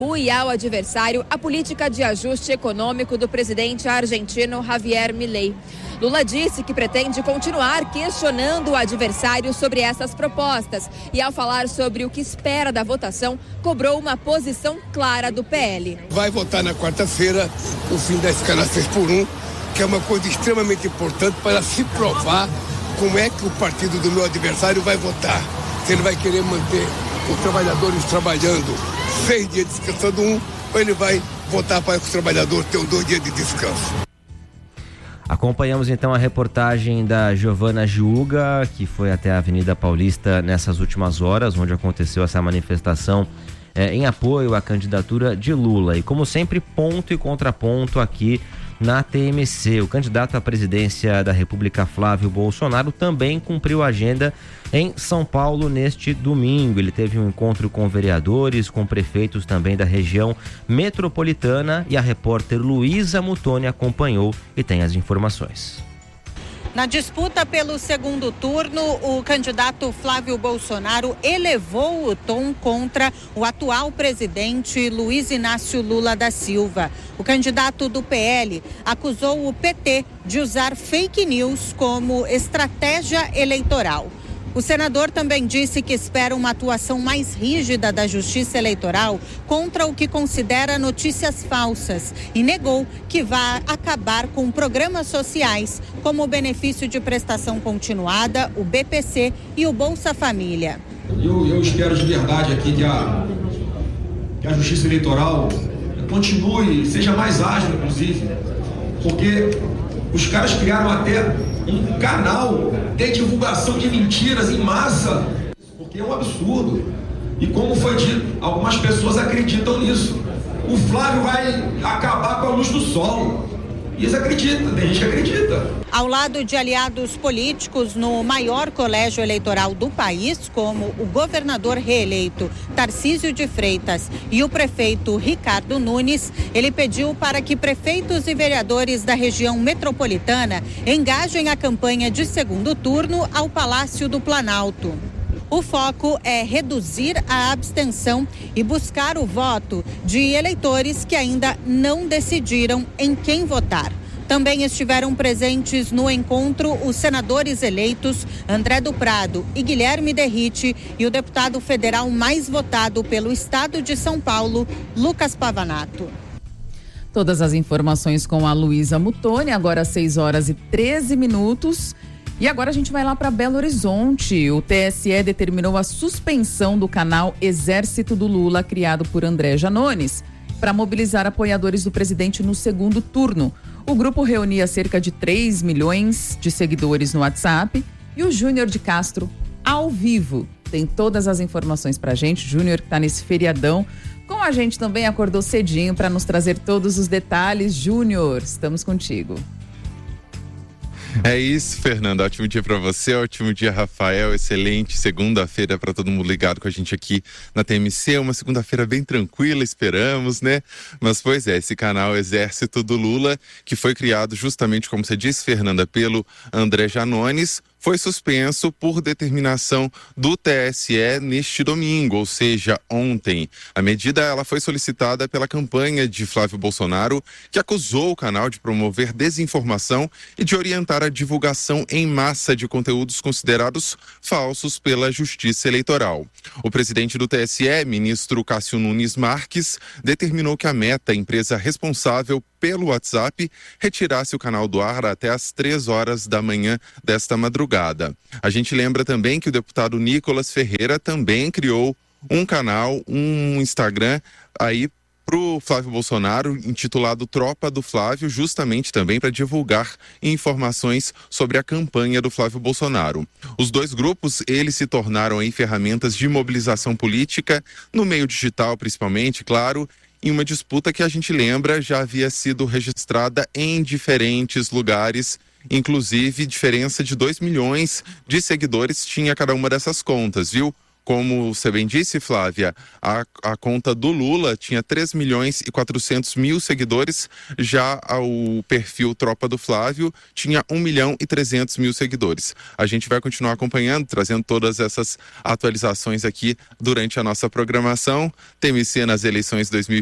E ao adversário a política de ajuste econômico do presidente argentino Javier Milei. Lula disse que pretende continuar questionando o adversário sobre essas propostas e, ao falar sobre o que espera da votação, cobrou uma posição clara do PL. Vai votar na quarta-feira o fim da escala 6x1, que é uma coisa extremamente importante para se provar como é que o partido do meu adversário vai votar. Se ele vai querer manter os trabalhadores trabalhando 6 dias descansando ou ele vai votar para que os trabalhadores tenham 2 dias de descanso. Acompanhamos então a reportagem da Giovana Giuga, que foi até a Avenida Paulista nessas últimas horas, onde aconteceu essa manifestação em apoio à candidatura de Lula. E como sempre, ponto e contraponto aqui na TMC. O candidato à presidência da República, Flávio Bolsonaro, também cumpriu a agenda em São Paulo neste domingo. Ele teve um encontro com vereadores, com prefeitos também da região metropolitana, e a repórter Luísa Mutoni acompanhou e tem as informações. Na disputa pelo segundo turno, o candidato Flávio Bolsonaro elevou o tom contra o atual presidente Luiz Inácio Lula da Silva. O candidato do PL acusou o PT de usar fake news como estratégia eleitoral. O senador também disse que espera uma atuação mais rígida da Justiça Eleitoral contra o que considera notícias falsas e negou que vai acabar com programas sociais como o benefício de prestação continuada, o BPC e o Bolsa Família. Eu espero de verdade aqui que a Justiça Eleitoral continue, seja mais ágil, inclusive, porque os caras criaram até um canal de divulgação de mentiras em massa, porque é um absurdo. E como foi dito, algumas pessoas acreditam nisso. O Flávio vai acabar com a luz do sol. E eles acreditam, tem gente que acredita. Ao lado de aliados políticos no maior colégio eleitoral do país, como o governador reeleito Tarcísio de Freitas e o prefeito Ricardo Nunes, ele pediu para que prefeitos e vereadores da região metropolitana engajem a campanha de segundo turno ao Palácio do Planalto. O foco é reduzir a abstenção e buscar o voto de eleitores que ainda não decidiram em quem votar. Também estiveram presentes no encontro os senadores eleitos André do Prado e Guilherme Derrite e o deputado federal mais votado pelo estado de São Paulo, Lucas Pavanato. Todas as informações com a Luísa Mutoni, agora 6h13. E agora a gente vai lá para Belo Horizonte. O TSE determinou a suspensão do canal Exército do Lula, criado por André Janones, para mobilizar apoiadores do presidente no segundo turno. O grupo reunia cerca de 3 milhões de seguidores no WhatsApp e o Júnior de Castro, ao vivo, tem todas as informações pra gente. Júnior, que tá nesse feriadão, com a gente também, acordou cedinho para nos trazer todos os detalhes. Júnior, estamos contigo. É isso, Fernanda. Ótimo dia para você, ótimo dia, Rafael. Excelente segunda-feira para todo mundo ligado com a gente aqui na TMC. Uma segunda-feira bem tranquila, esperamos, né? Mas, pois é, esse canal Exército do Lula, que foi criado justamente, como você disse, Fernanda, pelo André Janones, foi suspenso por determinação do TSE neste domingo, ou seja, ontem. A medida ela foi solicitada pela campanha de Flávio Bolsonaro, que acusou o canal de promover desinformação e de orientar a divulgação em massa de conteúdos considerados falsos pela Justiça Eleitoral. O presidente do TSE, ministro Cássio Nunes Marques, determinou que a Meta, empresa responsável pelo WhatsApp, retirasse o canal do ar até às 3h da manhã desta madrugada. A gente lembra também que o deputado Nicolas Ferreira também criou um canal, um Instagram aí pro Flávio Bolsonaro, intitulado Tropa do Flávio, justamente também para divulgar informações sobre a campanha do Flávio Bolsonaro. Os dois grupos, eles se tornaram aí ferramentas de mobilização política, no meio digital principalmente, claro, em uma disputa que a gente lembra já havia sido registrada em diferentes lugares, inclusive diferença de 2 milhões de seguidores tinha cada uma dessas contas, viu? Como você bem disse, Flávia, a conta do Lula tinha 3.400.000 seguidores, já o perfil Tropa do Flávio tinha 1.300.000 seguidores. A gente vai continuar acompanhando, trazendo todas essas atualizações aqui durante a nossa programação. TMC nas eleições 2020.